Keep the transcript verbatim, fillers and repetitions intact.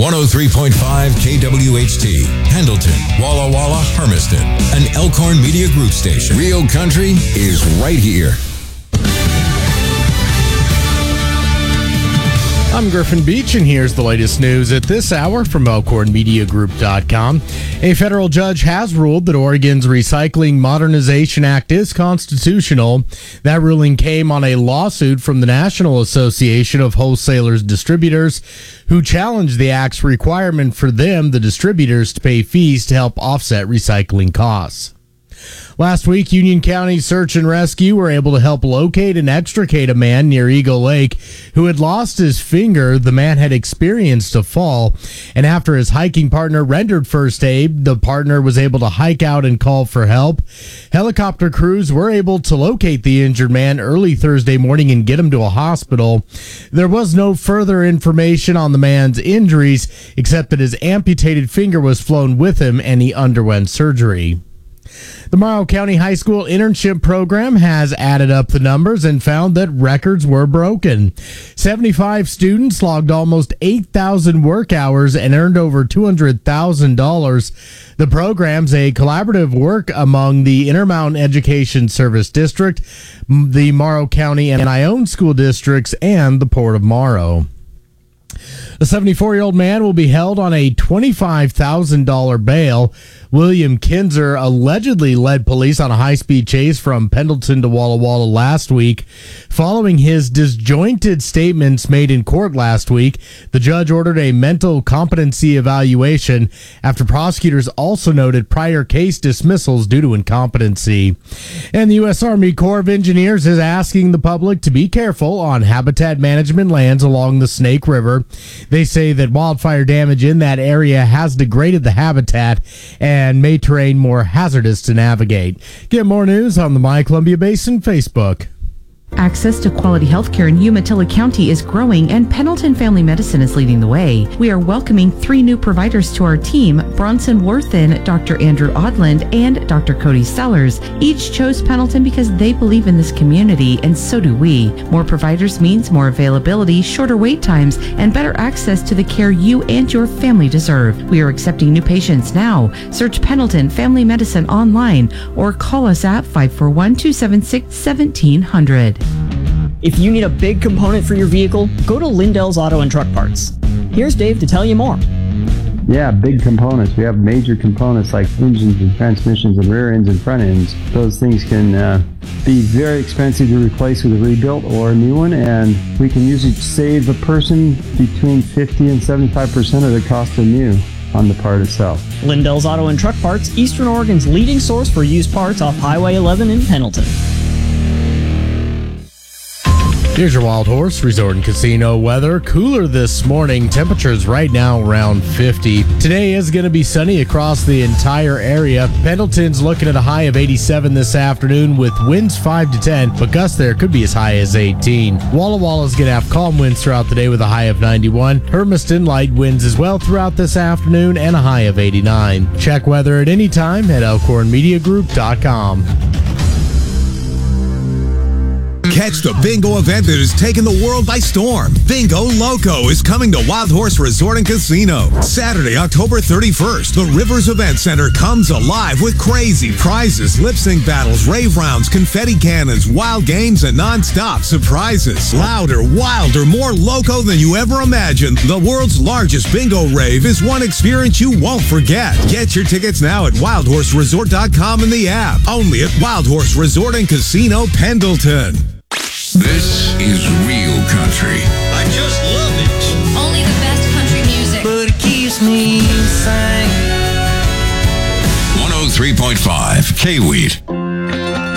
one oh three point five K W H T, Pendleton, Walla Walla, Hermiston, an Elkhorn Media Group station. Real country is right here. I'm Griffin Beach, and here's the latest news at this hour from Elkhorn Media Group dot com. A federal judge has ruled that Oregon's Recycling Modernization Act is constitutional. That ruling came on a lawsuit from the National Association of Wholesalers Distributors, who challenged the act's requirement for them, the distributors, to pay fees to help offset recycling costs. Last week, Union County Search and Rescue were able to help locate and extricate a man near Eagle Lake who had lost his finger. The man had experienced a fall, and after his hiking partner rendered first aid, the partner was able to hike out and call for help. Helicopter crews were able to locate the injured man early Thursday morning and get him to a hospital. There was no further information on the man's injuries, except that his amputated finger was flown with him and he underwent surgery. The Morrow County High School internship program has added up the numbers and found that records were broken. seventy-five students logged almost eight thousand work hours and earned over two hundred thousand dollars. The program's a collaborative work among the Intermountain Education Service District, the Morrow County and Ione School Districts, and the Port of Morrow. A seventy-four-year-old man will be held on a twenty-five thousand dollars bail. William Kinzer allegedly led police on a high-speed chase from Pendleton to Walla Walla last week. Following his disjointed statements made in court last week, the judge ordered a mental competency evaluation after prosecutors also noted prior case dismissals due to incompetency. And the U S Army Corps of Engineers is asking the public to be careful on habitat management lands along the Snake River. They say that wildfire damage in that area has degraded the habitat and made terrain more hazardous to navigate. Get more news on the My Columbia Basin Facebook. Access to quality healthcare in Umatilla County is growing, and Pendleton Family Medicine is leading the way. We are welcoming three new providers to our team: Bronson Worthen, Doctor Andrew Odland, and Doctor Cody Sellers. Each chose Pendleton because they believe in this community, and so do we. More providers means more availability, shorter wait times, and better access to the care you and your family deserve. We are accepting new patients now. Search Pendleton Family Medicine online or call us at five four one, two seven six, one seven zero zero. If you need a big component for your vehicle, go to Lindell's Auto and Truck Parts. Here's Dave to tell you more. Yeah, big components. We have major components like engines and transmissions and rear ends and front ends. Those things can uh, be very expensive to replace with a rebuilt or a new one, and we can usually save a person between fifty and seventy-five percent of the cost of new on the part itself. Lindell's Auto and Truck Parts, Eastern Oregon's leading source for used parts off Highway eleven in Pendleton. Here's your Wild Horse Resort and Casino weather. Cooler this morning. Temperatures right now around fifty. Today is going to be sunny across the entire area. Pendleton's looking at a high of eighty-seven this afternoon with winds five to ten, but gusts there could be as high as eighteen. Walla Walla's going to have calm winds throughout the day with a high of ninety-one. Hermiston, light winds as well throughout this afternoon and a high of eighty-nine. Check weather at any time at Elkhorn Media Group dot com. Catch the bingo event that has taken the world by storm. Bingo Loco is coming to Wild Horse Resort and Casino. Saturday, October thirty-first, the Rivers Event Center comes alive with crazy prizes, lip sync battles, rave rounds, confetti cannons, wild games, and non-stop surprises. Louder, wilder, more loco than you ever imagined. The world's largest bingo rave is one experience you won't forget. Get your tickets now at wild horse resort dot com and the app. Only at Wild Horse Resort and Casino, Pendleton. This is real country. I just love it. Only the best country music. But it keeps me inside. one oh three point five K-Wheat.